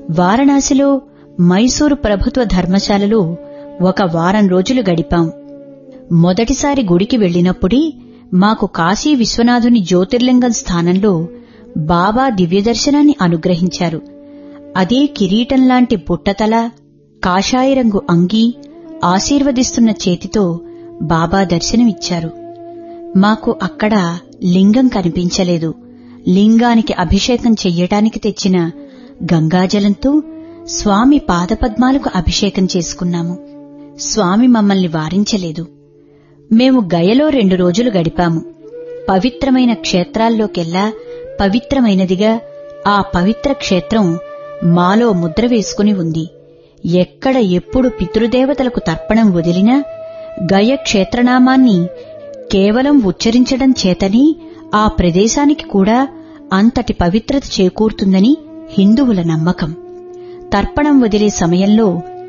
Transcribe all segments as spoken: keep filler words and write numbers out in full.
వారణాసిలో మైసూరు ప్రభుత్వ ధర్మశాలలో ఒక వారం రోజులు గడిపాం. మొదటిసారి గుడికి వెళ్లినప్పుడే మాకు కాశీ విశ్వనాథుని జ్యోతిర్లింగం స్థానంలో బాబా దివ్యదర్శనాన్ని అనుగ్రహించారు. అదే కిరీటంలాంటి బుట్టతల, కాషాయరంగు అంగీ, ఆశీర్వదిస్తున్న చేతితో బాబా దర్శనమిచ్చారు. మాకు అక్కడ లింగం కనిపించలేదు. లింగానికి అభిషేకం చెయ్యటానికి తెచ్చిన గంగాజలంతో స్వామి పాదపద్మాలకు అభిషేకం చేసుకున్నాము. స్వామి మమ్మల్ని వారించలేదు. మేము గయలో రెండు రోజులు గడిపాము. పవిత్రమైన క్షేత్రాల్లోకెల్లా పవిత్రమైనదిగా ఆ పవిత్ర క్షేత్రం మాలో ముద్ర వేసుకుని ఉంది. ఎక్కడ ఎప్పుడు పితృదేవతలకు తర్పణం వదిలినా గయ క్షేత్రనామాన్ని కేవలం ఉచ్చరించడం చేతనే ఆ ప్రదేశానికి కూడా అంతటి పవిత్రత చేకూరుతుందని హిందువుల నమ్మకం. తర్పణం వదిలే సమయంలో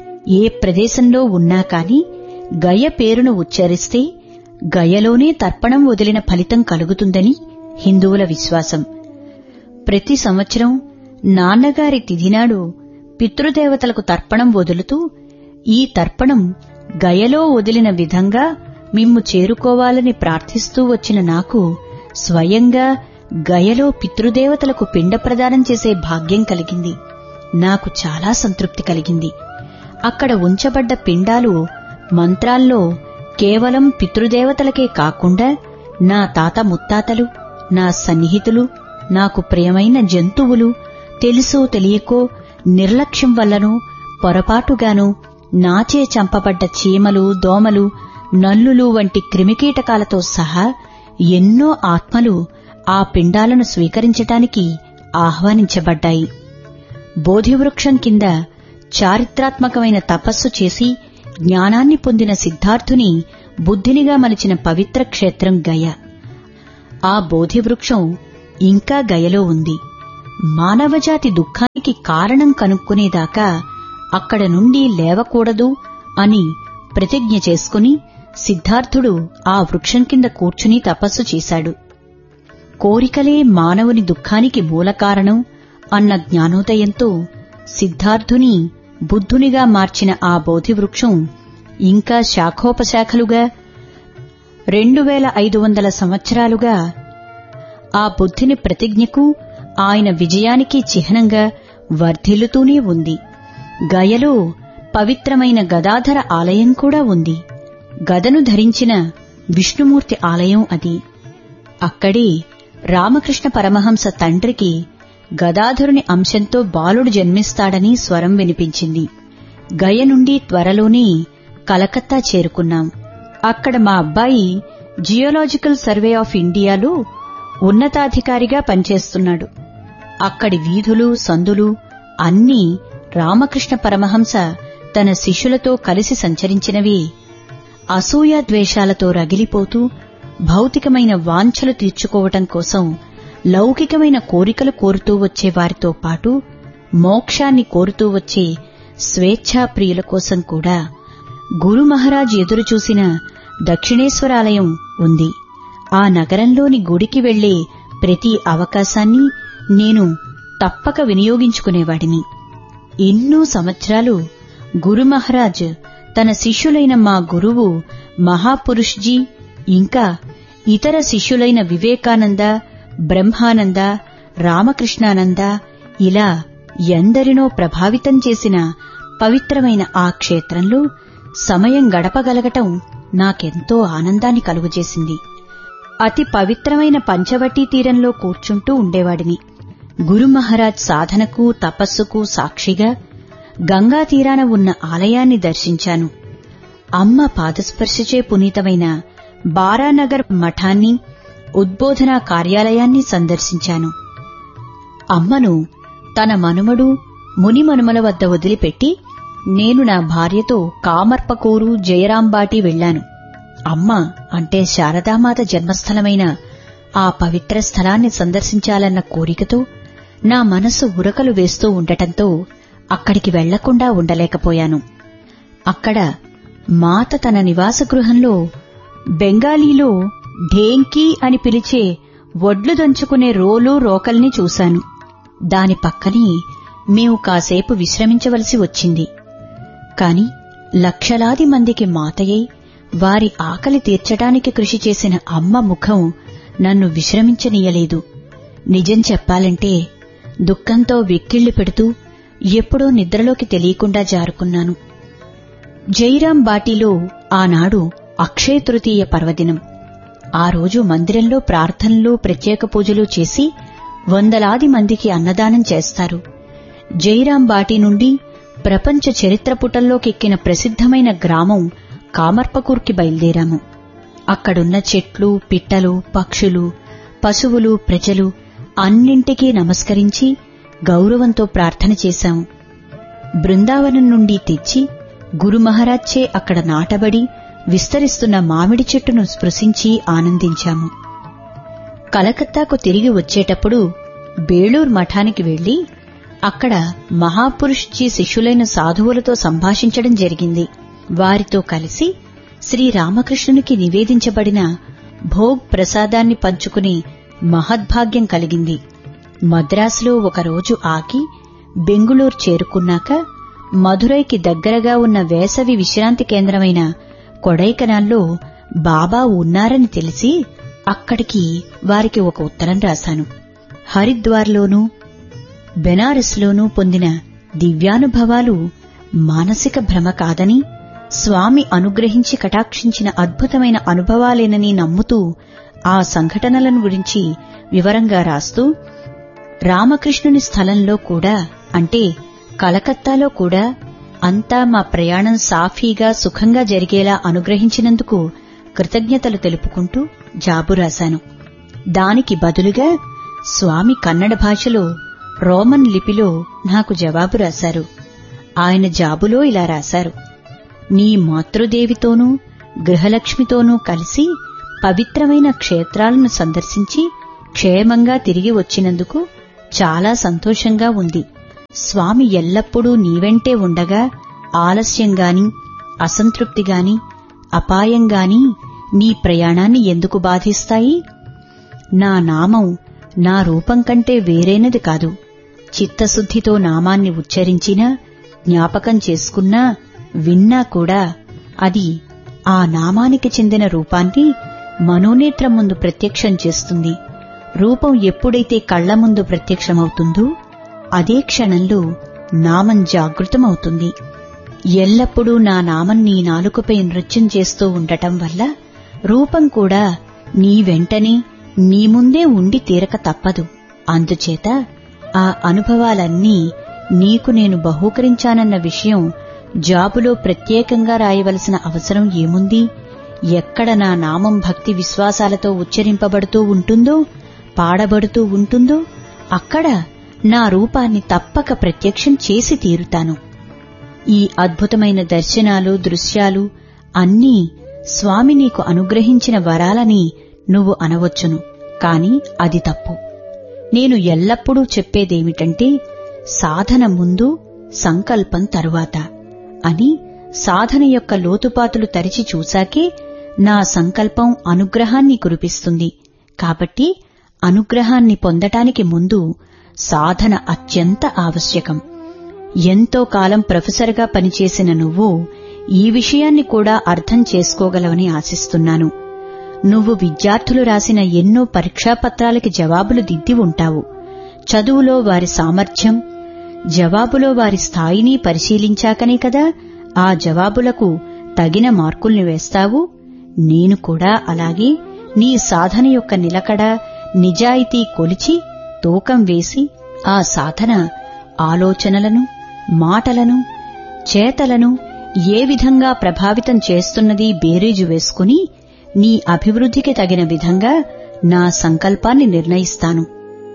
ఏ ప్రదేశంలో ఉన్నా కాని గయ పేరును ఉచ్చరిస్తే గయలోనే తర్పణం వదిలిన ఫలితం కలుగుతుందని హిందువుల విశ్వాసం. ప్రతి సంవత్సరం నాన్నగారి తిథినాడు పితృదేవతలకు తర్పణం వదులుతూ, ఈ తర్పణం గయలో వదిలిన విధంగా మిమ్ము చేరుకోవాలని ప్రార్థిస్తూ వచ్చిన నాకు స్వయంగా గయలో పితృదేవతలకు పిండ ప్రదానం చేసే భాగ్యం కలిగింది. నాకు చాలా సంతృప్తి కలిగింది. అక్కడ ఉంచబడ్డ పిండాలు మంత్రాల్లో కేవలం పితృదేవతలకే కాకుండా నా తాత ముత్తాతలు, నా సన్నిహితులు, నాకు ప్రియమైన జంతువులు, తెలుసో తెలియకో నిర్లక్ష్యం వల్లనూ పొరపాటుగానూ నాచే చంపబడ్డ చీమలు, దోమలు, నల్లులు వంటి క్రిమికీటకాలతో సహా ఎన్నో ఆత్మలు ఆ పిండాలను స్వీకరించటానికి ఆహ్వానించబడ్డాయి. బోధివృక్షం కింద చారిత్రాత్మకమైన తపస్సు చేసి జ్ఞానాన్ని పొందిన సిద్ధార్థుని బుద్ధినిగా మలిచిన పవిత్ర క్షేత్రం గయ. ఆ బోధివృక్షం ఇంకా గయలో ఉంది. మానవజాతి దుఃఖానికి కారణం కనుక్కునేదాకా అక్కడ నుండి లేవకూడదు అని ప్రతిజ్ఞ చేసుకుని సిద్ధార్థుడు ఆ వృక్షం కింద కూర్చుని తపస్సు చేశాడు. కోరికలే మానవుని దుఃఖానికి మూలకారణం అన్న జ్ఞానోదయంతో సిద్ధార్థుని బుద్ధునిగా మార్చిన ఆ బోధివృక్షం ఇంకా శాఖోపశాఖలుగా రెండు వేల ఐదు వందల సంవత్సరాలుగా ఆ బుద్ధుని ప్రతిజ్ఞకు, ఆయన విజయానికి చిహ్నంగా వర్ధిల్లుతూనే ఉంది. గయలో పవిత్రమైన గదాధర ఆలయం కూడా ఉంది. గదను ధరించిన విష్ణుమూర్తి ఆలయం అది. అక్కడే రామకృష్ణ పరమహంస తండ్రికి గదాధరుని అంశంతో బాలుడు జన్మిస్తాడని స్వరం వినిపించింది. గయ నుండి త్వరలోనే కలకత్తా చేరుకున్నాం. అక్కడ మా అబ్బాయి జియోలాజికల్ సర్వే ఆఫ్ ఇండియాలో ఉన్నతాధికారిగా పనిచేస్తున్నాడు. అక్కడి వీధులు, సందులు అన్నీ రామకృష్ణ పరమహంస తన శిష్యులతో కలిసి సంచరించినవే. అసూయ ద్వేషాలతో రగిలిపోతూ భౌతికమైన వాంఛలు తీర్చుకోవటం కోసం లౌకికమైన కోరికలు కోరుతూ వచ్చే వారితో పాటు మోక్షాన్ని కోరుతూ వచ్చే స్వేచ్ఛాప్రియుల కోసం కూడా గురు మహారాజ్ ఎదురుచూసిన దక్షిణేశ్వరాలయం ఉంది. ఆ నగరంలోని గుడికి వెళ్లే ప్రతి అవకాశాన్ని నేను తప్పక వినియోగించుకునేవాడిని. ఎన్నో సంవత్సరాలు గురు మహారాజ్ తన శిష్యులైన మా గురువు మహాపురుష్జీ ఇంకా ఇతర శిష్యులైన వివేకానంద, బ్రహ్మానంద, రామకృష్ణానంద ఇలా ఎందరినో ప్రభావితం చేసిన పవిత్రమైన ఆ క్షేత్రంలో సమయం గడపగలగటం నాకెంతో ఆనందాన్ని కలుగజేసింది. అతి పవిత్రమైన పంచవటీ తీరంలో కూర్చుంటూ ఉండేవాడిని. గురు మహారాజ్ సాధనకు, తపస్సుకు సాక్షిగా గంగా తీరాన ఉన్న ఆలయాన్ని దర్శించాను. అమ్మ పాదస్పర్శచే పునీతమైన బారానగర్ మఠాన్ని, ఉద్బోధనా కార్యాలయాన్ని సందర్శించాను. అమ్మను తన మనుమడు, మునిమనుమల వద్ద వదిలిపెట్టి నేను నా భార్యతో కామర్పకూరు, జయరాంబాటి వెళ్లాను. అమ్మ అంటే శారదామాత జన్మస్థలమైన ఆ పవిత్ర స్థలాన్ని సందర్శించాలన్న కోరికతో నా మనసు ఉరకలు వేస్తూ ఉండటంతో అక్కడికి వెళ్లకుండా ఉండలేకపోయాను. అక్కడ మాత తన నివాసగృహంలో బెంగాలీలో ఢేంకీ అని పిలిచే వడ్లు దంచుకునే రోలు, రోకల్ని చూశాను. దాని పక్కనే మేము కాసేపు విశ్రమించవలసి వచ్చింది. కాని లక్షలాది మందికి మాతయై వారి ఆకలి తీర్చడానికి కృషి చేసిన అమ్మ ముఖం నన్ను విశ్రమించనీయలేదు. నిజం చెప్పాలంటే దుఃఖంతో వెక్కిళ్లు పెడుతూ ఎప్పుడో నిద్రలోకి తెలియకుండా జారుకున్నాను. జైరాం బాటిలో ఆనాడు అక్షయ తృతీయ పర్వదినం. ఆ రోజు మందిరంలో ప్రార్థనలు, ప్రత్యేక పూజలు చేసి వందలాది మందికి అన్నదానం చేస్తారు. జైరాం బాటి నుండి ప్రపంచ చరిత్ర పుటల్లోకెక్కిన ప్రసిద్ధమైన గ్రామం కామర్పకూర్కి బయలుదేరాము. అక్కడున్న చెట్లు, పిట్టలు, పక్షులు, పశువులు, ప్రజలు అన్నింటికీ నమస్కరించి గౌరవంతో ప్రార్థన చేశాము. బృందావనం నుండి తెచ్చి గురు మహారాజ్చే అక్కడ నాటబడి విస్తరిస్తున్న మామిడి చెట్టును స్పృశించి ఆనందించాము. కలకత్తాకు తిరిగి వచ్చేటప్పుడు బేళూర్ మఠానికి వెళ్లి అక్కడ మహాపురుష్జీ శిష్యులైన సాధువులతో సంభాషించడం జరిగింది. వారితో కలిసి శ్రీరామకృష్ణునికి నివేదించబడిన భోగ్ ప్రసాదాన్ని పంచుకుని మహద్భాగ్యం కలిగింది. మద్రాసులో ఒకరోజు ఆగి బెంగుళూరు చేరుకున్నాక మధురైకి దగ్గరగా ఉన్న వేసవి విశ్రాంతి కేంద్రమైన కొడైకనాల్లో బాబా ఉన్నారని తెలిసి అక్కడికి వారికి ఒక ఉత్తరం రాశాను. హరిద్వార్లోనూ బెనారస్లోనూ పొందిన దివ్యానుభవాలు మానసిక భ్రమ కాదని, స్వామి అనుగ్రహించి కటాక్షించిన అద్భుతమైన అనుభవాలేనని నమ్ముతూ ఆ సంఘటనలను గురించి వివరంగా రాస్తూ, రామకృష్ణుని స్థలంలో కూడా అంటే కలకత్తాలో కూడా అంతా మా ప్రయాణం సాఫీగా సుఖంగా జరిగేలా అనుగ్రహించినందుకు కృతజ్ఞతలు తెలుపుకుంటూ జాబు రాశాను. దానికి బదులుగా స్వామి కన్నడ భాషలో రోమన్ లిపిలో నాకు జవాబు రాశారు. ఆయన జాబులో ఇలా రాశారు: నీ మాతృదేవితోనూ గృహలక్ష్మితోనూ కలిసి పవిత్రమైన క్షేత్రాలను సందర్శించి క్షేమంగా తిరిగి వచ్చినందుకు చాలా సంతోషంగా ఉంది. స్వామి ఎల్లప్పుడూ నీవెంటే ఉండగా ఆలస్యంగాని, అసంతృప్తిగాని, అపాయంగాని నీ ప్రయాణాన్ని ఎందుకు బాధిస్తాయి? నా నామం నా రూపం కంటే వేరైనది కాదు. చిత్తశుద్ధితో నామాన్ని ఉచ్చరించినా, జ్ఞాపకం చేసుకున్నా, విన్నా కూడా అది ఆ నామానికి చెందిన రూపాన్ని మనోనేత్రం ముందు ప్రత్యక్షం చేస్తుంది. రూపం ఎప్పుడైతే కళ్ల ముందు ప్రత్యక్షమవుతుందో అదే క్షణంలో నామం జాగృతమవుతుంది. ఎల్లప్పుడూ నా నామం నీ నాలుకపై నృత్యం చేస్తూ ఉండటం వల్ల రూపం కూడా నీ వెంటనే నీ ముందే ఉండి తీరక తప్పదు. అందుచేత ఆ అనుభవాలన్నీ నీకు నేను బహూకరించానన్న విషయం జాబులో ప్రత్యేకంగా రాయవలసిన అవసరం ఏముంది? ఎక్కడ నా నామం భక్తి విశ్వాసాలతో ఉచ్చరింపబడుతూ ఉంటుందో, పాడబడుతూ ఉంటుందో అక్కడ నా రూపాన్ని తప్పక ప్రత్యక్షం చేసి తీరుతాను. ఈ అద్భుతమైన దర్శనాలు, దృశ్యాలు అన్నీ స్వామి నీకు అనుగ్రహించిన వరాలని నువ్వు అనవచ్చును. కాని అది తప్పు. నేను ఎల్లప్పుడూ చెప్పేదేమిటంటే, సాధన ముందు, సంకల్పం తరువాత అని. సాధన యొక్క లోతుపాతులు తరిచి చూశాకే నా సంకల్పం అనుగ్రహాన్ని కురిపిస్తుంది. కాబట్టి అనుగ్రహాన్ని పొందటానికి ముందు సాధన అత్యంత ఆవశ్యకం. ఎంతో కాలం ప్రొఫెసర్గా పనిచేసిన నువ్వు ఈ విషయాన్ని కూడా అర్థం చేసుకోగలవని ఆశిస్తున్నాను. నువ్వు విద్యార్థులు రాసిన ఎన్నో పరీక్షాపత్రాలకి జవాబులు దిద్ది ఉంటావు. చదువులో వారి సామర్థ్యం, జవాబులో వారి స్థాయిని పరిశీలించాకనే కదా ఆ జవాబులకు తగిన మార్కుల్ని వేస్తావు. నేను కూడా అలాగే నీ సాధన యొక్క నిలకడ, నిజాయితీ కొలిచి తూకం వేసి ఆ సాధన ఆలోచనలను, మాటలను, చేతలను ఏ విధంగా ప్రభావితం చేస్తున్నది బేరీజు వేసుకుని నీ అభివృద్ధికి తగిన విధంగా నా సంకల్పాన్ని నిర్ణయిస్తాను.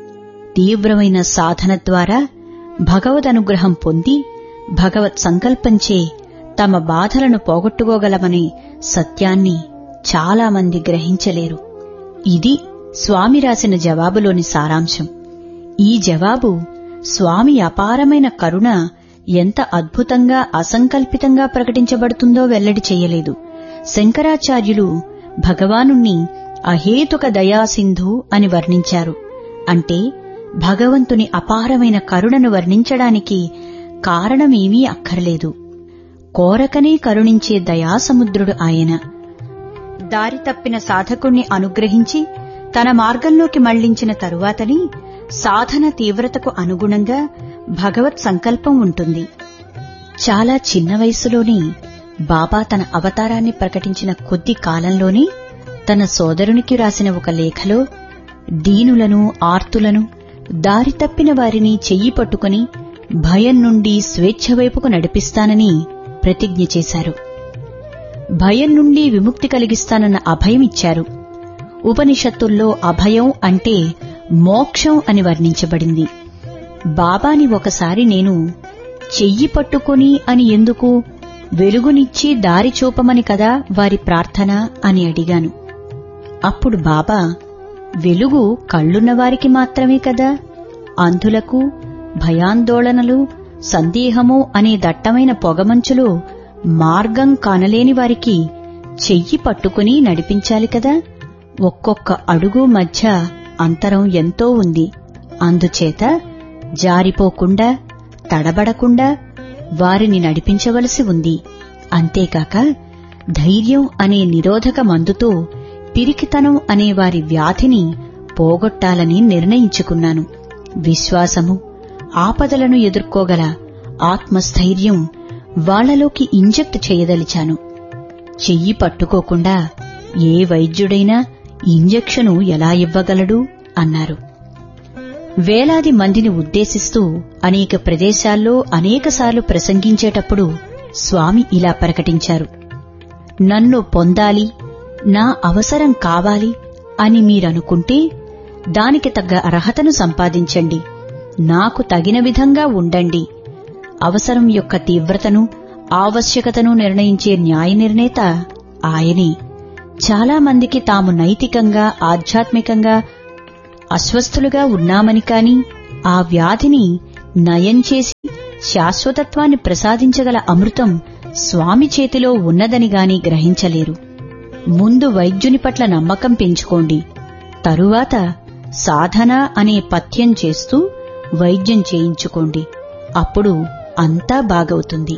తీవ్రమైన సాధన ద్వారా భగవదనుగ్రహం పొంది భగవత్ సంకల్పంచే తమ బాధలను పోగొట్టుకోగలమనే సత్యాన్ని చాలామంది గ్రహించలేరు. ఇది స్వామి రాసిన జవాబులోని సారాంశం. ఈ జవాబు స్వామి అపారమైన కరుణ ఎంత అద్భుతంగా, అసంకల్పితంగా ప్రకటించబడుతుందో వెల్లడి చెయ్యలేదు. శంకరాచార్యులు భగవానుణ్ణి అహేతుక దయాసింధు అని వర్ణించారు. అంటే భగవంతుని అపారమైన కరుణను వర్ణించడానికి కారణమేమీ అక్కర్లేదు. కోరకనే కరుణించే దయాసముద్రుడు ఆయన. దారి తప్పిన సాధకుణ్ణి అనుగ్రహించి తన మార్గంలోకి మళ్లించిన తరువాతని సాధన తీవ్రతకు అనుగుణంగా భగవత్ సంకల్పం ఉంటుంది. చాలా చిన్న వయసులోనే బాబా తన అవతారాన్ని ప్రకటించిన కొద్ది కాలంలోనే తన సోదరునికి రాసిన ఒక లేఖలో దీనులను, ఆర్తులను, దారి తప్పిన వారిని చెయ్యి పట్టుకుని భయం నుండి స్వేచ్ఛ వైపుకు నడిపిస్తానని ప్రతిజ్ఞ చేశారు. భయం నుండి విముక్తి కలిగిస్తానన్న అభయం ఇచ్చారు. ఉపనిషత్తుల్లో అభయం అంటే మోక్షం అని వర్ణించబడింది. బాబాని ఒకసారి నేను చెయ్యి పట్టుకుని అని ఎందుకు, వెలుగునిచ్చి దారి చూపమని కదా వారి ప్రార్థన అని అడిగాను. అప్పుడు బాబా, వెలుగు కళ్ళున్నవారికి మాత్రమే కదా, అంధులకు, భయాందోళనలు, సందేహము అనే దట్టమైన పొగమంచులో మార్గం కానలేని వారికి చెయ్యి పట్టుకుని నడిపించాలి కదా. ఒక్కొక్క అడుగు మధ్య అంతరం ఎంతో ఉంది. అందుచేత జారిపోకుండా, తడబడకుండా వారిని నడిపించవలసి ఉంది. అంతేకాక ధైర్యం అనే నిరోధక మందుతో పిరికితనం అనే వారి వ్యాధిని పోగొట్టాలని నిర్ణయించుకున్నాను. విశ్వాసము, ఆపదలను ఎదుర్కోగల ఆత్మస్థైర్యం వాళ్లలోకి ఇంజెక్ట్ చేయదలిచాను. చెయ్యి పట్టుకోకుండా ఏ వైద్యుడైనా ఇంజెక్షను ఎలా ఇవ్వగలడు అన్నారు. వేలాది మందిని ఉద్దేశిస్తూ అనేక ప్రదేశాల్లో అనేకసార్లు ప్రసంగించేటప్పుడు స్వామి ఇలా ప్రకటించారు: నన్ను పొందాలి, నా అవసరం కావాలి అని మీరనుకుంటే దానికి తగ్గ అర్హతను సంపాదించండి, నాకు తగిన విధంగా ఉండండి. అవసరం యొక్క తీవ్రతను, ఆవశ్యకతను నిర్ణయించే న్యాయ నిర్ణేత ఆయనే. చాలా మందికి తాము నైతికంగా, ఆధ్యాత్మికంగా అస్వస్థులుగా ఉన్నామని కాని ఆ వ్యాధిని నయం చేసి శాశ్వతత్వాన్ని ప్రసాదించగల అమృతం స్వామి చేతిలో ఉన్నదనిగాని గ్రహించలేరు. ముందు వైద్యుని పట్ల నమ్మకం పెంచుకోండి, తరువాత సాధన అనే పథ్యం చేస్తూ వైద్యం చేయించుకోండి. అప్పుడు అంతా బాగవుతుంది.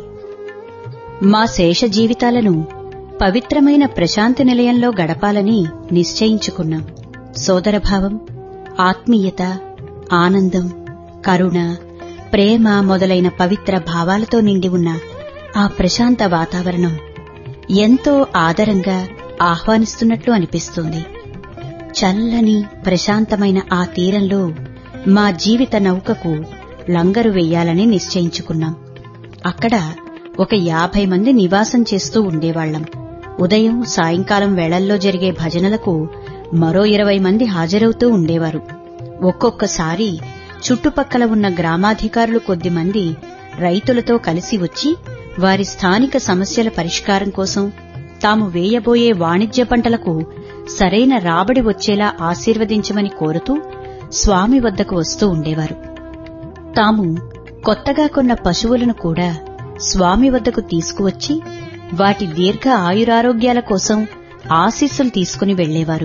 మా శేష జీవితాలను పవిత్రమైన ప్రశాంతి నిలయంలో గడపాలని నిశ్చయించుకున్నాం. సోదరభావం, ఆత్మీయత, ఆనందం, కరుణ, ప్రేమ మొదలైన పవిత్ర భావాలతో నిండి ఉన్న ఆ ప్రశాంత వాతావరణం ఎంతో ఆదరంగా ఆహ్వానిస్తున్నట్లు అనిపిస్తుంది. చల్లని ప్రశాంతమైన ఆ తీరంలో మా జీవిత నౌకకు లంగరు వెయ్యాలని నిశ్చయించుకున్నాం. అక్కడ ఒక యాభై మంది నివాసం చేస్తూ ఉండేవాళ్లం. ఉదయం, సాయంకాలం వేళల్లో జరిగే భజనలకు మరో ఇరవై మంది హాజరవుతూ ఉండేవారు. ఒక్కొక్కసారి చుట్టుపక్కల ఉన్న గ్రామాధికారులు కొద్దిమంది రైతులతో కలిసి వచ్చి వారి స్థానిక సమస్యల పరిష్కారం కోసం, తాము వేయబోయే వాణిజ్య పంటలకు సరైన రాబడి వచ్చేలా ఆశీర్వదించమని కోరుతూ స్వామి వద్దకు వస్తూ ఉండేవారు. తాము కొత్తగా కొన్న పశువులను కూడా స్వామి వద్దకు తీసుకువచ్చి వాటి దీర్ఘ ఆయురారోగ్యాల కోసం ఆశీస్సులు తీసుకుని వెళ్లేవారు.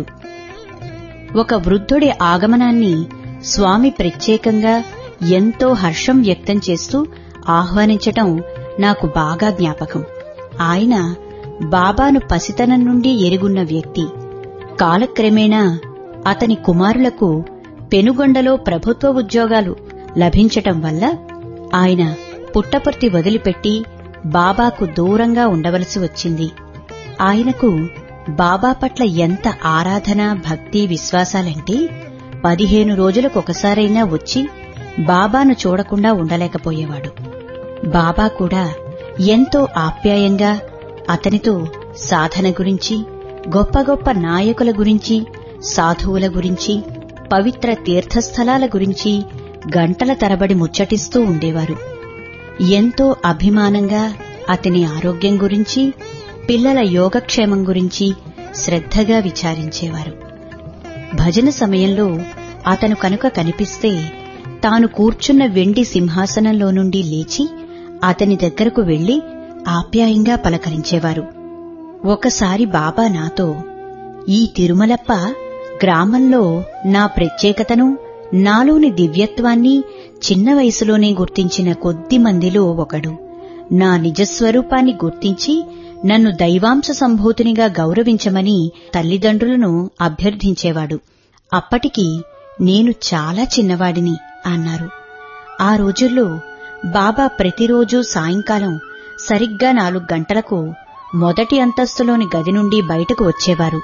ఒక వృద్ధుడి ఆగమనాన్ని స్వామి ప్రత్యేకంగా ఎంతో హర్షం వ్యక్తం చేస్తూ ఆహ్వానించటం నాకు బాగా జ్ఞాపకం. ఆయన బాబాను పసితనం నుండి ఎరుగున్న వ్యక్తి. కాలక్రమేణా అతని కుమారులకు పెనుగొండలో ప్రభుత్వ ఉద్యోగాలు లభించటం వల్ల ఆయన పుట్టపర్తి వదిలిపెట్టి బాబాకు దూరంగా ఉండవలసి వచ్చింది. ఆయనకు బాబా పట్ల ఎంత ఆరాధన, భక్తి, విశ్వాసాలంటే పదిహేను రోజులకొకసారైనా వచ్చి బాబాను చూడకుండా ఉండలేకపోయేవాడు. బాబా కూడా ఎంతో ఆప్యాయంగా అతనితో సాధన గురించి, గొప్ప గొప్ప నాయకుల గురించి, సాధువుల గురించి, పవిత్ర తీర్థస్థలాల గురించి గంటల తరబడి ముచ్చటిస్తూ ఉండేవారు. ఎంతో అభిమానంగా అతని ఆరోగ్యం గురించి, పిల్లల యోగక్షేమం గురించి శ్రద్ధగా విచారించేవారు. భజన సమయంలో అతను కనుక కనిపిస్తే తాను కూర్చున్న వెండి సింహాసనంలో నుండి లేచి అతని దగ్గరకు వెళ్లి ఆప్యాయంగా పలకరించేవారు. ఒకసారి బాబా నాతో, ఈ తిరుమలప్ప గ్రామంలో నా ప్రత్యేకతను, నాలోని దివ్యత్వాన్ని చిన్న వయసులోనే గుర్తించిన కొద్ది మందిలో ఒకడు. నా నిజస్వరూపాన్ని గుర్తించి నన్ను దైవాంశ సంభూతునిగా గౌరవించమని తల్లిదండ్రులను అభ్యర్థించేవాడు. అప్పటికి నేను చాలా చిన్నవాడిని అన్నారు. ఆ రోజుల్లో బాబా ప్రతిరోజూ సాయంకాలం సరిగ్గా నాలుగు గంటలకు మొదటి అంతస్తులోని గది నుండి బయటకు వచ్చేవారు.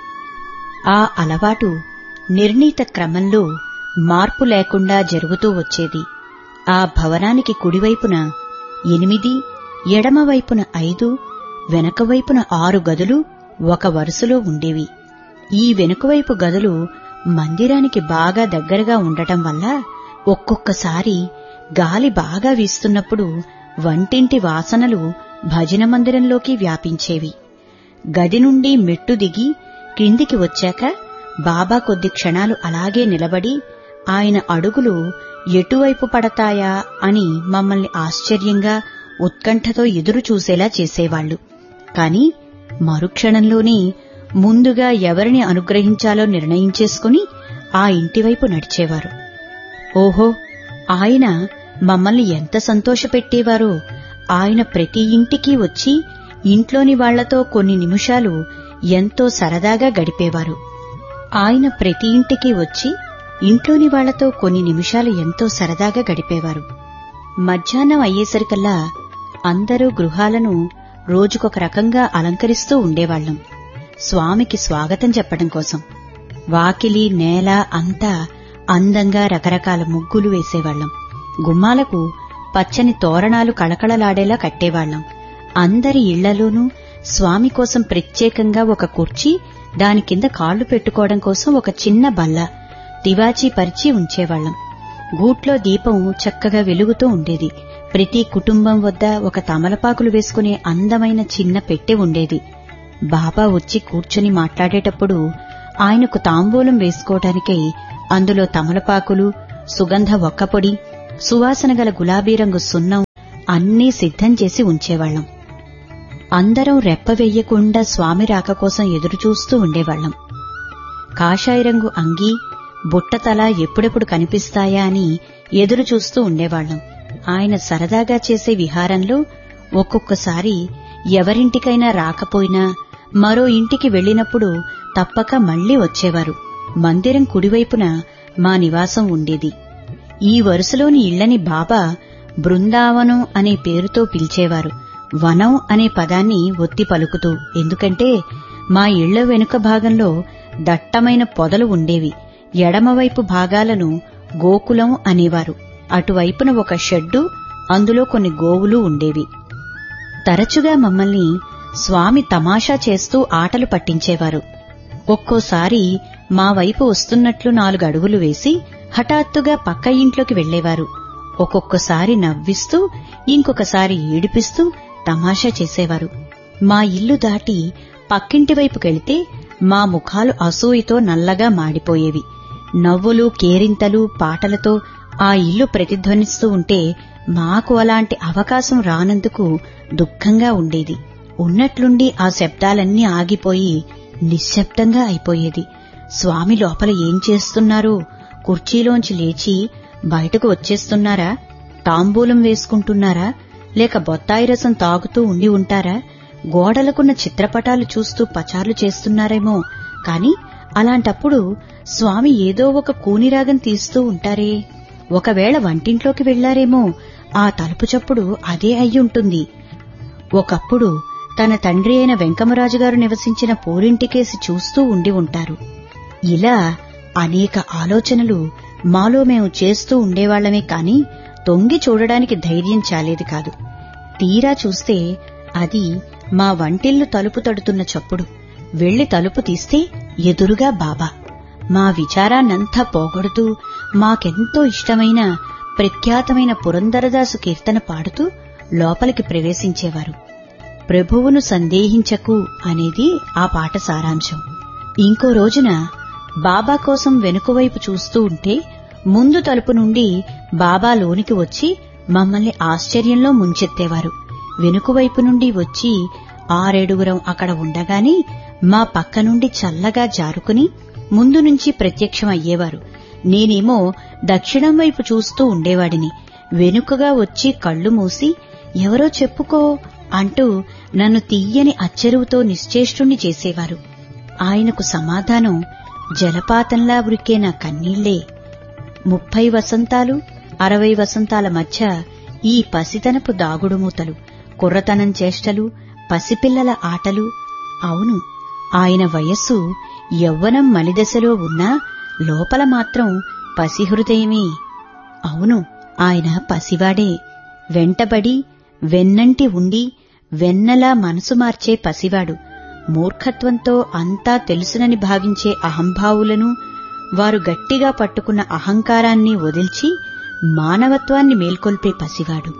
ఆ అలవాటు నిర్ణీత క్రమంలో మార్పు లేకుండా జరుగుతూ వచ్చేది. ఆ భవనానికి కుడివైపున ఎనిమిది, ఎడమవైపున ఐదు, వెనకవైపున ఆరు గదులు ఒక వరుసలో ఉండేవి. ఈ వెనుకవైపు గదులు మందిరానికి బాగా దగ్గరగా ఉండటం వల్ల ఒక్కొక్కసారి గాలి బాగా వీస్తున్నప్పుడు వంటింటి వాసనలు భజన మందిరంలోకి వ్యాపించేవి. గది నుండి మెట్టు దిగి క్రిందికి వచ్చాక బాబా కొద్ది క్షణాలు అలాగే నిలబడి ఆయన అడుగులు ఎటువైపు పడతాయా అని మమ్మల్ని ఆశ్చర్యంగా ఉత్కంఠతో ఎదురు చూసేలా చేసేవాళ్లు. కాని మరుక్షణంలోనే ముందుగా ఎవరిని అనుగ్రహించాలో నిర్ణయించేసుకుని ఆ ఇంటివైపు నడిచేవారు. ఓహో, ఆయన మమ్మల్ని ఎంత సంతోషపెట్టేవారో! ఆయన ప్రతి ఇంటికి వచ్చి ఇంట్లోని వాళ్లతో కొన్ని నిమిషాలు ఎంతో సరదాగా గడిపేవారు. ఆయన ప్రతి ఇంటికి వచ్చి ఇంట్లోని వాళ్లతో కొన్ని నిమిషాలు ఎంతో సరదాగా గడిపేవారు. మధ్యాహ్నం అయ్యేసరికల్లా అందరూ గృహాలను రోజుకొక రకంగా అలంకరిస్తూ ఉండేవాళ్లం, స్వామికి స్వాగతం చెప్పడం కోసం. వాకిలి నేల అంతా అందంగా రకరకాల ముగ్గులు వేసేవాళ్లం. గుమ్మాలకు పచ్చని తోరణాలు కళకళలాడేలా కట్టేవాళ్లం. అందరి ఇళ్లలోనూ స్వామి కోసం ప్రత్యేకంగా ఒక కుర్చీ, దాని కింద కాళ్లు పెట్టుకోవడం కోసం ఒక చిన్న బల్ల తివాచీ పరిచి ఉంచేవాళ్లం. గూట్లో దీపం చక్కగా వెలుగుతూ ఉండేది. ప్రతి కుటుంబం వద్ద ఒక తమలపాకులు వేసుకునే అందమైన చిన్న పెట్టె ఉండేది. బాబా వచ్చి కూర్చుని మాట్లాడేటప్పుడు ఆయనకు తాంబూలం వేసుకోవడానికై అందులో తమలపాకులు, సుగంధ ఒక్కపొడి, సువాసన గల గులాబీ రంగు సున్నం అన్నీ సిద్ధం చేసి ఉంచేవాళ్లం. అందరం రెప్పవెయ్యకుండా స్వామి రాక కోసం ఎదురుచూస్తూ ఉండేవాళ్లం. కాషాయ రంగు అంగీ, బుట్టతల ఎప్పుడెప్పుడు కనిపిస్తాయా అని ఎదురుచూస్తూ ఉండేవాళ్లం. ఆయన సరదాగా చేసే విహారంలో ఒక్కొక్కసారి ఎవరింటికైనా రాకపోయినా మరో ఇంటికి వెళ్లినప్పుడు తప్పక మళ్లీ వచ్చేవారు. మందిరం కుడివైపున మా నివాసం ఉండేది. ఈ వరుసలోని ఇళ్లని బాబా బృందావనం అనే పేరుతో పిలిచేవారు, వనం అనే పదాన్ని ఒత్తి పలుకుతూ. ఎందుకంటే మా ఇళ్ల వెనుక భాగంలో దట్టమైన పొదలు ఉండేవి. ఎడమవైపు భాగాలను గోకులం అనేవారు. అటువైపున ఒక షెడ్డు, అందులో కొన్ని గోవులు ఉండేవి. తరచుగా మమ్మల్ని స్వామి తమాషా చేస్తూ ఆటలు పట్టించేవారు. ఒక్కోసారి మా వైపు వస్తున్నట్లు నాలుగు అడుగులు వేసి హఠాత్తుగా పక్క ఇంట్లోకి వెళ్లేవారు. ఒక్కొక్కసారి నవ్విస్తూ, ఇంకొకసారి ఏడిపిస్తూ తమాషా చేసేవారు. మా ఇల్లు దాటి పక్కింటి వైపుకెళితే మా ముఖాలు అసూయతో నల్లగా మాడిపోయేవి. నవ్వులు, కేరింతలు, పాటలతో ఆ ఇల్లు ప్రతిధ్వనిస్తూ ఉంటే మాకు అలాంటి అవకాశం రానందుకు దుఃఖంగా ఉండేది. ఉన్నట్లుండి ఆ శబ్దాలన్నీ ఆగిపోయి నిశ్శబ్దంగా అయిపోయేది. స్వామి లోపల ఏం చేస్తున్నారో, కుర్చీలోంచి లేచి బయటకు వచ్చేస్తున్నారా, తాంబూలం వేసుకుంటున్నారా, లేక బొత్తాయి రసం తాగుతూ ఉండి ఉంటారా, గోడలకున్న చిత్రపటాలు చూస్తూ పచార్లు చేస్తున్నారేమో. కాని అలాంటప్పుడు స్వామి ఏదో ఒక కూనిరాగం తీస్తూ ఉంటారే. ఒకవేళ వంటింట్లోకి వెళ్లారేమో, ఆ తలుపు చప్పుడు అదే అయ్యుంటుంది. ఒకప్పుడు తన తండ్రి అయిన వెంకమరాజుగారు నివసించిన పూరింటికేసి చూస్తూ ఉండి ఉంటారు. ఇలా అనేక ఆలోచనలు మాలో మేము చేస్తూ ఉండేవాళ్లమే కాని తొంగి చూడడానికి ధైర్యం చాలేది కాదు. తీరా చూస్తే అది మా వంటిల్లు తలుపు తడుతున్న చప్పుడు. వెళ్లి తలుపు తీస్తే ఎదురుగా బాబా మా విచారాన్నంతా పోగొడుతూ మాకెంతో ఇష్టమైన ప్రఖ్యాతమైన పురందరదాసు కీర్తన పాడుతూ లోపలికి ప్రవేశించేవారు. ప్రభువును సందేహించకు అనేది ఆ పాట సారాంశం. ఇంకో రోజున బాబా కోసం వెనుకవైపు చూస్తూ ఉంటే ముందు తలుపు నుండి బాబా లోనికి వచ్చి మమ్మల్ని ఆశ్చర్యంలో ముంచెత్తేవారు. వెనుకవైపు నుండి వచ్చి ఆరేడుగురం అక్కడ ఉండగానే మా పక్క నుండి చల్లగా జారుకుని ముందు నుంచి ప్రత్యక్షమయ్యేవారు. నేనేమో దక్షిణం వైపు చూస్తూ ఉండేవాడిని. వెనుకగా వచ్చి కళ్ళు మూసి ఎవరో చెప్పుకో అంటూ నన్ను తీయని అచ్చెరువుతో నిశ్చేష్టుణ్ణి చేసేవారు. ఆయనకు సమాధానం జలపాతంలా ఉరికే నా కన్నీళ్లే. ముప్పై వసంతాలు అరవై వసంతాల మధ్య ఈ పసితనపు దాగుడుమూతలు, కుర్రతనం చేష్టలు, పసిపిల్లల ఆటలు. అవును, ఆయన వయస్సు యవ్వనం మలిదశలో ఉన్నా లోపల మాత్రం పసిహృదయమే. అవును, ఆయన పసివాడే. వెంటబడి వెన్నంటి ఉండి వెన్నలా మనసు మార్చే పసివాడు. మూర్ఖత్వంతో అంతా తెలుసునని భావించే అహంభావులను, వారు గట్టిగా పట్టుకున్న అహంకారాన్ని వదిల్చి మానవత్వాన్ని మేల్కొల్పే పసివాడు.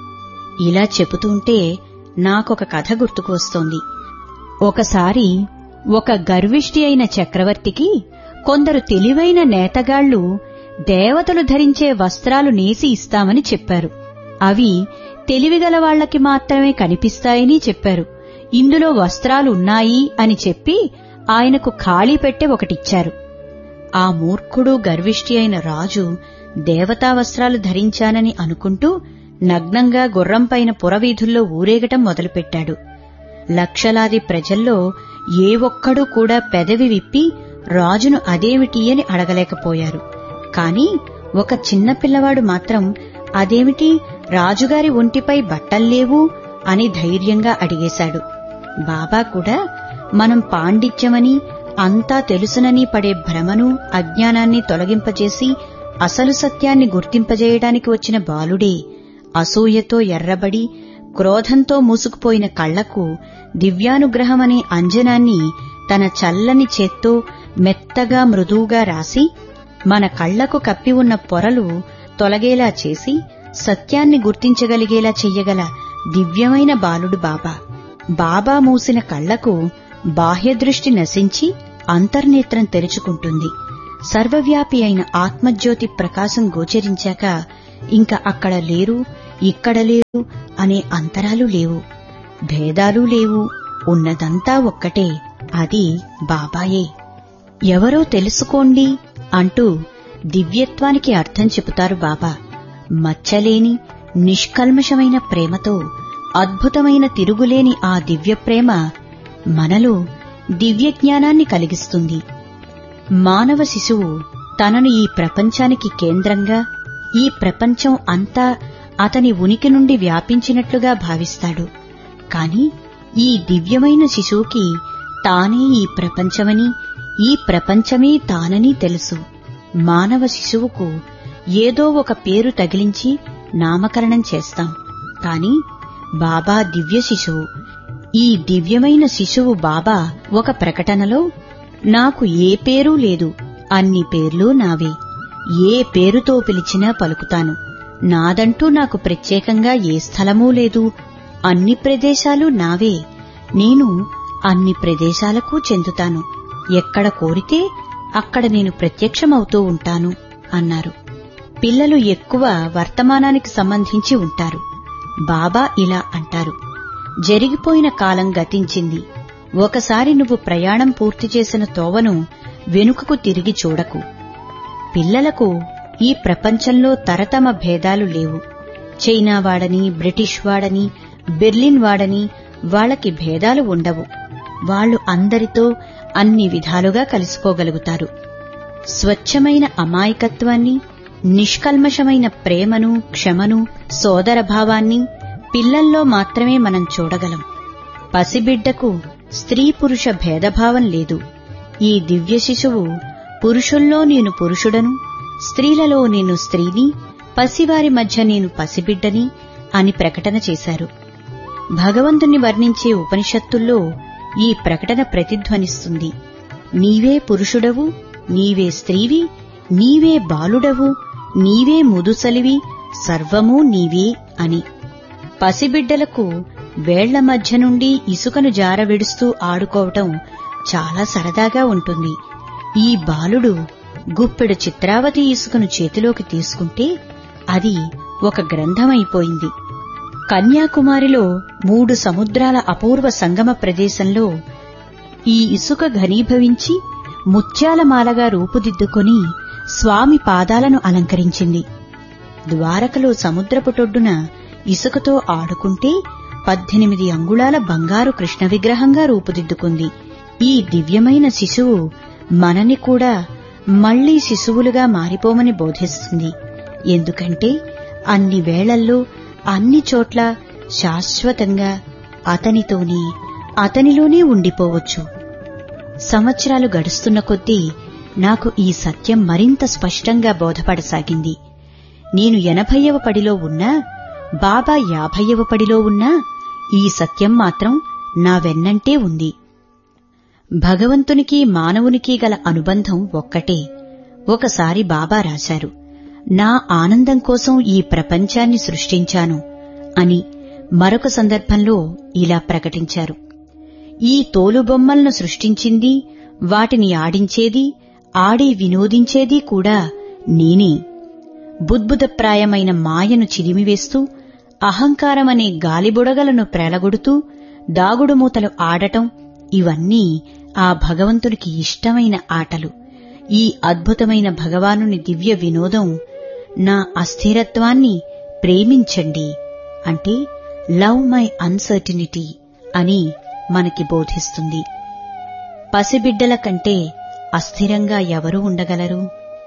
ఇలా చెబుతుంటే నాకొక కథ గుర్తుకు వస్తోంది. ఒకసారి ఒక గర్విష్టి అయిన చక్రవర్తికి కొందరు తెలివైన నేతగాళ్లు దేవతలు ధరించే వస్త్రాలు నేసి ఇస్తామని చెప్పారు. అవి తెలివిగల వాళ్లకి మాత్రమే కనిపిస్తాయని చెప్పారు. ఇందులో వస్త్రాలు ఉన్నాయి అని చెప్పి ఆయనకు ఖాళీ పెట్టె ఒకటిచ్చారు. ఆ మూర్ఖుడు గర్విష్టి అయిన రాజు దేవతా వస్త్రాలు ధరించానని అనుకుంటూ నగ్నంగా గుర్రంపైన పురవీధుల్లో ఊరేగటం మొదలుపెట్టాడు. లక్షలాది ప్రజల్లో ఏ ఒక్కడూ కూడా పెదవి విప్పి రాజును అదేమిటి అని అడగలేకపోయారు. కాని ఒక చిన్నపిల్లవాడు మాత్రం అదేమిటి, రాజుగారి ఒంటిపై బట్టల్లేవు అని ధైర్యంగా అడిగేశాడు. బాబా కూడా మనం పాండిత్యమని, అంతా తెలుసునని పడే భ్రమను, అజ్ఞానాన్ని తొలగింపజేసి అసలు సత్యాన్ని గుర్తింపజేయడానికి వచ్చిన బాలుడే. అసూయతో ఎర్రబడి క్రోధంతో మూసుకుపోయిన కళ్లకు దివ్యానుగ్రహమనే అంజనాన్ని తన చల్లని చేత్తో మెత్తగా మృదువుగా రాసి మన కళ్లకు కప్పి ఉన్న పొరలు తొలగేలా చేసి సత్యాన్ని గుర్తించగలిగేలా చెయ్యగల దివ్యమైన బాలుడు బాబా. బాబా మూసిన కళ్లకు బాహ్యదృష్టి నశించి అంతర్నేత్రం తెరుచుకుంటుంది. సర్వవ్యాపి అయిన ఆత్మజ్యోతి ప్రకాశం గోచరించాక ఇంక అక్కడ లేరు, ఇక్కడ లేరు అనే అంతరాలు లేవు, భేదాలు లేవు. ఉన్నదంతా ఒక్కటే, అది బాబాయే. ఎవరో తెలుసుకోండి అంటూ దివ్యత్వానికి అర్థం చెబుతారు బాబా. మచ్చలేని నిష్కల్మషమైన ప్రేమతో అద్భుతమైన తిరుగులేని ఆ దివ్యప్రేమ మనలో దివ్యజ్ఞానాన్ని కలిగిస్తుంది. మానవ శిశువు తనను ఈ ప్రపంచానికి కేంద్రంగా, ఈ ప్రపంచం అంతా అతని ఉనికి నుండి వ్యాపించినట్లుగా భావిస్తాడు. కాని ఈ దివ్యమైన శిశువుకి తానే ఈ ప్రపంచమని, ఈ ప్రపంచమే తానని తెలుసు. మానవ శిశువుకు ఏదో ఒక పేరు తగిలించి నామకరణం చేస్తాం. కాని బాబా దివ్య శిశువు. ఈ దివ్యమైన శిశువు బాబా ఒక ప్రకటనలో, నాకు ఏ పేరూ లేదు, అన్ని పేర్లు నావే, ఏ పేరుతో పిలిచినా పలుకుతాను, నాదంటూ నాకు ప్రత్యేకంగా ఏ స్థలమూ లేదు, అన్ని ప్రదేశాలు నావే, నేను అన్ని ప్రదేశాలకు చెందుతాను, ఎక్కడ కోరితే అక్కడ నేను ప్రత్యక్షమవుతూ ఉంటాను అన్నారు. పిల్లలు ఎక్కువ వర్తమానానికి సంబంధించి ఉంటారు. బాబా ఇలా అంటారు, జరిగిపోయిన కాలం గతించింది. ఒకసారి నువ్వు ప్రయాణం పూర్తి చేసిన తోవను వెనుకకు తిరిగి చూడకు. పిల్లలకు ఈ ప్రపంచంలో తరతమ భేదాలు లేవు. చైనా వాడని, బ్రిటిష్ వాడని, బెర్లిన్ వాడని వాళ్లకి భేదాలు ఉండవు. వాళ్లు అందరితో అన్ని విధాలుగా కలిసిపోగలుగుతారు. స్వచ్ఛమైన అమాయకత్వాన్ని, నిష్కల్మషమైన ప్రేమను, క్షమను, సోదరభావాన్ని పిల్లల్లో మాత్రమే మనం చూడగలం. పసిబిడ్డకు స్త్రీ పురుష భేదభావం లేదు. ఈ దివ్య శిశువు పురుషుల్లో నేను పురుషుడను, స్త్రీలలో నేను స్త్రీని, పసివారి మధ్య నేను పసిబిడ్డని అని ప్రకటన చేశారు. భగవంతుని వర్ణించే ఉపనిషత్తుల్లో ఈ ప్రకటన ప్రతిధ్వనిస్తుంది. నీవే పురుషుడవు, నీవే స్త్రీవి, నీవే బాలుడవు, నీవే ముదుసలివి, సర్వమూ నీవే అని. పసిబిడ్డలకు వేళ్ల మధ్య నుండి ఇసుకను జారవిడుస్తూ ఆడుకోవటం చాలా సరదాగా ఉంటుంది. ఈ బాలుడు గుప్పెడు చిత్రావతి ఇసుకను చేతిలోకి తీసుకుంటే అది ఒక గ్రంథమైపోయింది. కన్యాకుమారిలో మూడు సముద్రాల అపూర్వ సంగమ ప్రదేశంలో ఈ ఇసుక ఘనీభవించి ముత్యాలమాలగా రూపుదిద్దుకొని స్వామి పాదాలను అలంకరించింది. ద్వారకలో సముద్రపుటొడ్డున ఇసుకతో ఆడుకుంటే పద్దెనిమిది అంగుళాల బంగారు కృష్ణ విగ్రహంగా రూపుదిద్దుకుంది. ఈ దివ్యమైన శిశువు మనని కూడా మళ్లీ శిశువులుగా మారిపోమని బోధిస్తుంది. ఎందుకంటే అన్ని వేళల్లో అన్ని చోట్ల శాశ్వతంగా అతనితోనే అతనిలోనే ఉండిపోవచ్చు. సంవత్సరాలు గడుస్తున్న కొద్దీ నాకు ఈ సత్యం మరింత స్పష్టంగా బోధపడసాగింది. నేను ఎనభైవ పడిలో ఉన్నా, బాబా యాభైవ పడిలో ఉన్నా ఈ సత్యం మాత్రం నా వెన్నంటే ఉంది. భగవంతునికి మానవునికి గల అనుబంధం ఒక్కటే. ఒకసారి బాబా రాశారు, నా ఆనందం కోసం ఈ ప్రపంచాన్ని సృష్టించాను అని. మరొక సందర్భంలో ఇలా ప్రకటించారు, ఈ తోలుబొమ్మలను సృష్టించింది, వాటిని ఆడించేది, ఆడి వినోదించేది కూడా నేనే. బుద్బుదప్రాయమైన మాయను చిదిమివేస్తూ, అహంకారమనే గాలిబుడగలను ప్రేలగొడుతూ, దాగుడుమూతలు ఆడటం, ఇవన్నీ ఆ భగవంతునికి ఇష్టమైన ఆటలు. ఈ అద్భుతమైన భగవానుని దివ్య వినోదం నా అస్థిరత్వాన్ని ప్రేమించండి అంటే లవ్ మై అన్సర్టినిటీ అని మనకి బోధిస్తుంది. పసిబిడ్డల కంటే అస్థిరంగా ఎవరు ఉండగలరు?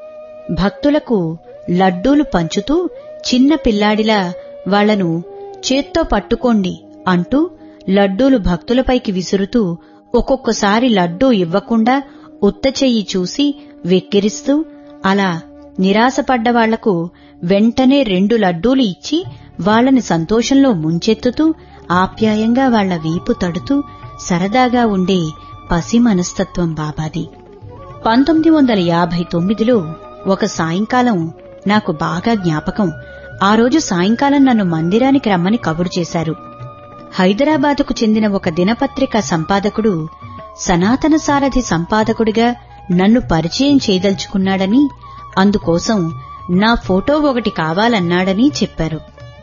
భక్తులకు లడ్డూలు పంచుతూ చిన్న పిల్లాడిలా వాళ్లను చేత్తో పట్టుకోండి అంటూ లడ్డూలు భక్తులపైకి విసురుతూ, ఒక్కొక్కసారి లడ్డూ ఇవ్వకుండా ఉత్త చెయ్యి చూసి వెక్కిరిస్తూ, అలా నిరాశపడ్డవాళ్లకు వెంటనే రెండు లడ్డూలు ఇచ్చి వాళ్లని సంతోషంలో ముంచెత్తుతూ, ఆప్యాయంగా వాళ్ల వీపు తడుతూ సరదాగా ఉండే పసి మనస్తత్వం బాబాది. పంతొమ్మిది వందల యాభై తొమ్మిదిలో ఒక సాయంకాలం నాకు బాగా జ్ఞాపకం. ఆ రోజు సాయంకాలం నన్ను మందిరానికి రమ్మని కబురు చేశారు. హైదరాబాదుకు చెందిన ఒక దినపత్రిక సంపాదకుడు సనాతన సారథి సంపాదకుడిగా నన్ను పరిచయం చేయదలుచుకున్నాడని, అందుకోసం నా ఫోటో ఒకటి కావాలన్నాడని చెప్పారు.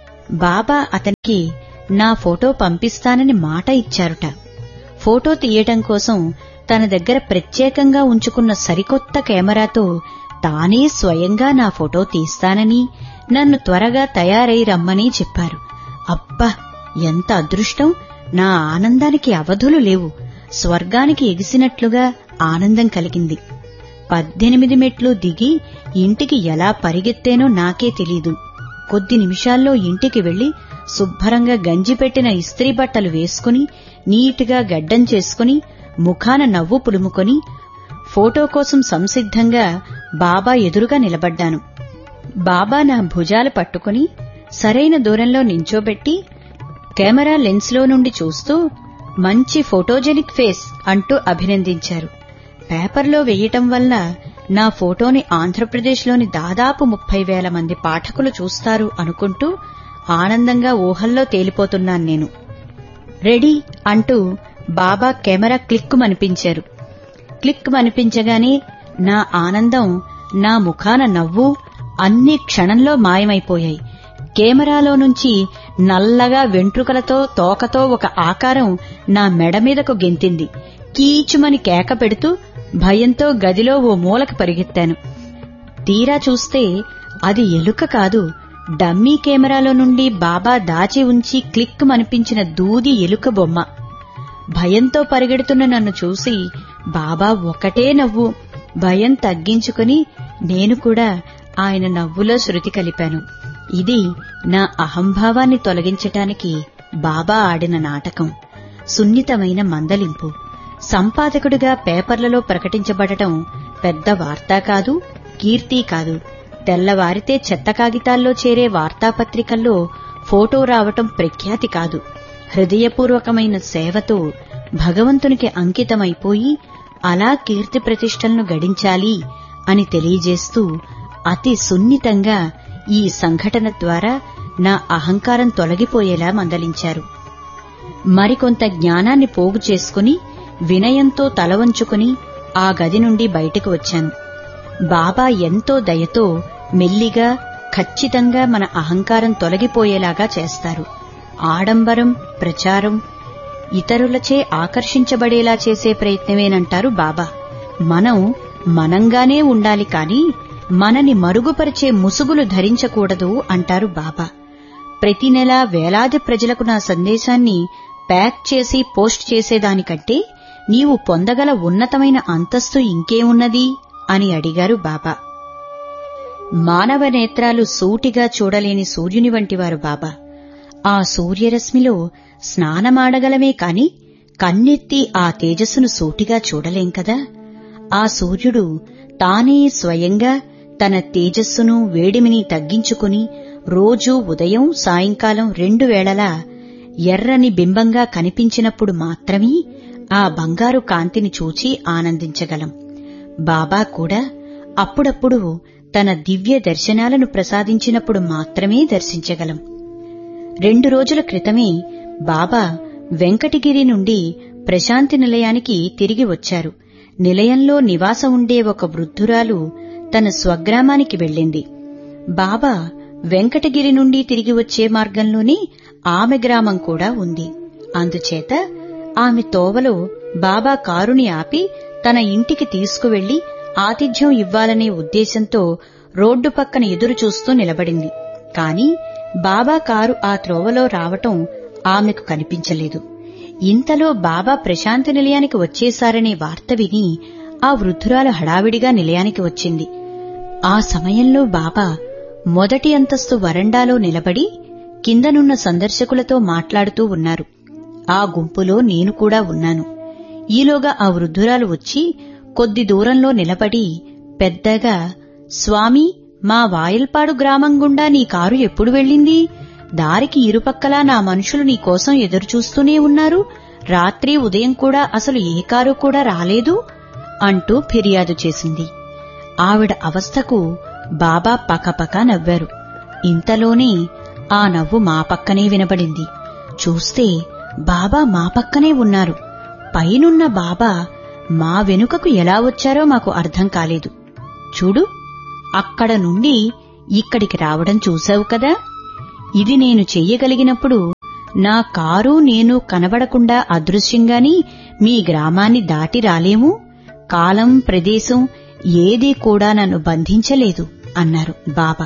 బాబా అతనికి నా ఫోటో పంపిస్తానని మాట ఇచ్చారుట. ఫోటో తీయటం కోసం తన దగ్గర ప్రత్యేకంగా ఉంచుకున్న సరికొత్త కెమెరాతో తానే స్వయంగా నా ఫోటో తీస్తానని, నన్ను త్వరగా తయారై రమ్మని చెప్పారు. అబ్బా, ఎంత అదృష్టం! నా ఆనందానికి అవధులు లేవు. స్వర్గానికి ఎగిసినట్లుగా ఆనందం కలిగింది. పద్దెనిమిది మెట్లు దిగి ఇంటికి ఎలా పరిగెత్తేనో నాకే తెలీదు. కొద్ది నిమిషాల్లో ఇంటికి వెళ్లి శుభ్రంగా గంజిపెట్టిన ఇస్త్రీ బట్టలు వేసుకుని, నీటిగా గడ్డం చేసుకుని, ముఖాన నవ్వు పులుముకొని, ఫోటో కోసం సంసిద్ధంగా బాబా ఎదురుగా నిలబడ్డాను. బాబా నా భుజాలు పట్టుకుని సరైన దూరంలో నించోబెట్టి కెమెరా లెన్స్లో నుండి చూస్తూ, మంచి ఫోటోజెనిక్ ఫేస్ అంటూ అభినందించారు. పేపర్లో వెయ్యటం వల్ల నా ఫోటోని ఆంధ్రప్రదేశ్లోని దాదాపు ముప్పై వేల మంది పాఠకులు చూస్తారు అనుకుంటూ ఆనందంగా ఊహల్లో తేలిపోతున్నాను నేను. రెడీ అంటూ బాబా కెమెరా క్లిక్కుమనిపించారు. క్లిక్కుమనిపించగానే నా ఆనందం, నా ముఖాన నవ్వు అన్నీ క్షణంలో మాయమైపోయాయి. కెమెరాలో నుంచి నల్లగా వెంట్రుకలతో తోకతో ఒక ఆకారం నా మెడ మీదకు గెంతింది. కీచుమని కేక పెడుతూ భయంతో గదిలో ఓ మూలకి పరిగెత్తాను. తీరా చూస్తే అది ఎలుక కాదు, డమ్మీ కెమెరాలో నుండి బాబా దాచి ఉంచి క్లిక్కుమనిపించిన దూది ఎలుక బొమ్మ. భయంతో పరిగెడుతున్న నన్ను చూసి బాబా ఒకటే నవ్వు. భయం తగ్గించుకుని నేను కూడా ఆయన నవ్వులో శృతి కలిపాను. ఇది నా అహంభావాన్ని తొలగించటానికి బాబా ఆడిన నాటకం. సున్నితమైన మందలింపు. సంపాదకుడిగా పేపర్లలో ప్రకటించబడటం పెద్ద వార్తా కాదు, కీర్తి కాదు. తెల్లవారితే చెత్త కాగితాల్లో చేరే వార్తాపత్రికల్లో ఫోటో రావటం ప్రఖ్యాతి కాదు. హృదయపూర్వకమైన సేవతో భగవంతునికి అంకితమైపోయి అలా కీర్తి ప్రతిష్టలను గడించాలి అని తెలియజేస్తూ అతి సున్నితంగా ఈ సంఘటన ద్వారా నా అహంకారం తొలగిపోయేలా మందలించారు. మరికొంత జ్ఞానాన్ని పోగు చేసుకుని వినయంతో తలవంచుకుని ఆ గది నుండి బయటకు వచ్చాను. బాబా ఎంతో దయతో మెల్లిగా ఖచ్చితంగా మన అహంకారం తొలగిపోయేలాగా చేస్తారు. ఆడంబరం, ప్రచారం ఇతరులచే ఆకర్షించబడేలా చేసే ప్రయత్నమేనంటారు బాబా. మనం మనంగానే ఉండాలి కాని మనని మరుగుపరిచే ముసుగులు ధరించకూడదు అంటారు బాబా. ప్రతి నెలా వేలాది ప్రజలకు నా సందేశాన్ని ప్యాక్ చేసి పోస్ట్ చేసేదానికంటే నీవు పొందగల ఉన్నతమైన అంతస్తు ఇంకేమున్నది అని అడిగారు బాబా. మానవ నేత్రాలు సూటిగా చూడలేని సూర్యుని వంటివారు బాబా. ఆ సూర్యరశ్మిలో స్నానమాడగలమే కాని కన్నెత్తి ఆ తేజస్సును సూటిగా చూడలేం కదా. ఆ సూర్యుడు తానే స్వయంగా తన తేజస్సును వేడిమిని తగ్గించుకుని రోజూ ఉదయం సాయంకాలం రెండు వేళలా ఎర్రని బింబంగా కనిపించినప్పుడు మాత్రమే ఆ బంగారు కాంతిని చూచి ఆనందించగలం. బాబా కూడా అప్పుడప్పుడు తన దివ్య దర్శనాలను ప్రసాదించినప్పుడు మాత్రమే దర్శించగలం. రెండు రోజుల క్రితమే బాబా వెంకటగిరి నుండి ప్రశాంతి నిలయానికి తిరిగి వచ్చారు. నిలయంలో నివాసం ఉండే ఒక వృద్ధురాలు తన స్వగ్రామానికి వెళ్ళింది. బాబా వెంకటగిరి నుండి తిరిగి వచ్చే మార్గంలోనే ఆమె గ్రామం కూడా ఉంది. అందుచేత ఆమె తోవలో బాబా కారుని ఆపి తన ఇంటికి తీసుకువెళ్లి ఆతిథ్యం ఇవ్వాలనే ఉద్దేశంతో రోడ్డు పక్కన ఎదురు చూస్తూ నిలబడింది. కాని బాబా కారు ఆ త్రోవలో రావటం ఆమెకు కనిపించలేదు. ఇంతలో బాబా ప్రశాంతి నిలయానికి వచ్చేశారనే వార్త విని ఆ వృద్ధురాలు హడావిడిగా నిలయానికి వచ్చింది. ఆ సమయంలో బాబా మొదటి అంతస్తు వరండాలో నిలబడి కిందనున్న సందర్శకులతో మాట్లాడుతూ ఉన్నారు. ఆ గుంపులో నేను కూడా ఉన్నాను. ఈలోగా ఆ వృద్ధురాలు వచ్చి కొద్ది దూరంలో నిలబడి పెద్దగా, స్వామీ, మా వాయల్పాడు గ్రామం గుండా నీ కారు ఎప్పుడు వెళ్ళింది? దారికి ఇరుపక్కలా నా మనుషులు నీకోసం ఎదురుచూస్తూనే ఉన్నారు. రాత్రి ఉదయం కూడా అసలు ఏ కారు కూడా రాలేదు అంటూ ఫిర్యాదు చేసింది. ఆవిడ అవస్థకు బాబా పకపక నవ్వారు. ఇంతలోనే ఆ నవ్వు మా పక్కనే వినబడింది. చూస్తే బాబా మా పక్కనే ఉన్నారు. పైనున్న బాబా మా వెనుకకు ఎలా వచ్చారో మాకు అర్థం కాలేదు. చూడు, అక్కడ నుండి ఇక్కడికి రావడం చూశావు కదా. ఇది నేను చెయ్యగలిగినప్పుడు నా కారు నేను కనబడకుండా అదృశ్యంగాని మీ గ్రామాన్ని దాటి రాలేము. కాలం, ప్రదేశం ఏదీ కూడా నన్ను బంధించలేదు అన్నారు బాబా.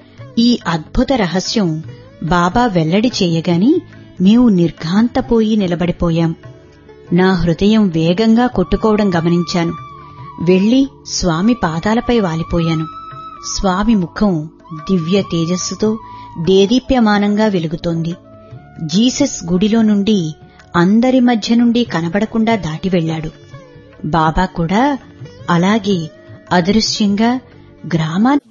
ఈ అద్భుత రహస్యం బాబా వెల్లడి చేయగాని మేము నిర్ఘాంతపోయి నిలబడిపోయాం. నా హృదయం వేగంగా కొట్టుకోవడం గమనించాను. వెళ్లి స్వామి పాదాలపై వాలిపోయాను. స్వామి ముఖం దివ్య తేజస్సుతో దేదీప్యమానంగా వెలుగుతోంది. జీసస్ గుడిలో నుండి అందరి మధ్య నుండి కనబడకుండా దాటి వెళ్లాడు. బాబా కూడా అలాగే అదృశ్యంగా గ్రామాన్ని